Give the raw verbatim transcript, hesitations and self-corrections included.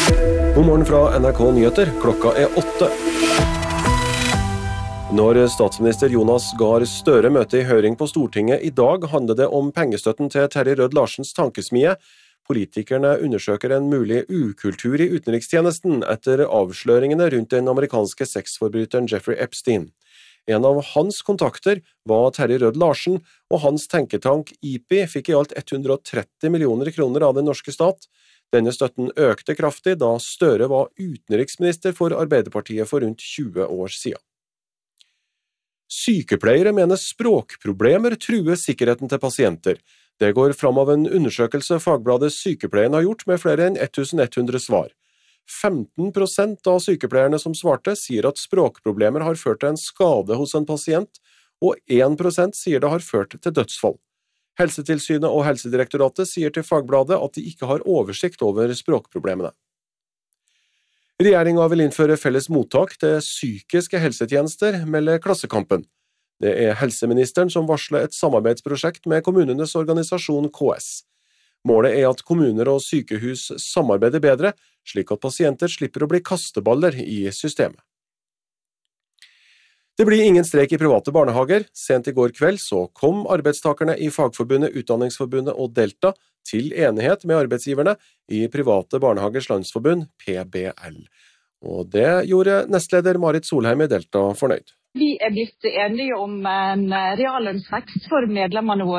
God morgen fra N R K Nyheter, klokka er åtte. Når statsminister Jonas Gahr Støre møter i høring på Stortinget i dag, handler det om pengestøtten til Terje Rød-Larsens tankesmie. Politikerne undersøker en mulig ukultur i utenrikstjenesten etter avsløringene rundt den amerikanske sexforbryteren Jeffrey Epstein. En av hans kontakter var Terje Rød-Larsen, og hans tenketank I P I fikk i alt hundre og tretti millioner kroner av den norske stat. Denne støtten økte kraftig da Støre var utenriksminister for Arbeiderpartiet for rundt tjue år siden. Sykepleiere mener språkproblemer truer sikkerheten til pasienter. Det går fram av en undersøkelse Fagbladet Sykepleien har gjort med flere enn tusen ett hundre svar. femten prosent av sykepleierne som svarte sier at språkproblemer har ført til en skade hos en pasient, og én prosent sier det har ført til dødsfall. Helsetilsynet og Helsedirektoratet sier til Fagbladet at de ikke har oversikt over språkproblemene. Regjeringen vil innføre felles mottak til psykiske helsetjenester, melder Klassekampen. Det er helseministeren som varsler et samarbeidsprosjekt med kommunenes organisasjon K S. Målet er at kommuner og sykehus samarbeider bedre, slik at pasienter slipper å bli kasteballer i systemet. Det blir ingen streik i private barnehager. Sent i går kveld så kom arbeidstakerne i Fagforbundet, Utdanningsforbundet og Delta til enighet med arbeidsgiverne i Private Barnehagers Landsforbund, P B L. Og det gjorde nestleder Marit Solheim i Delta fornøyd. Vi er blitt enige om en reallønnsvekst for medlemmene våre.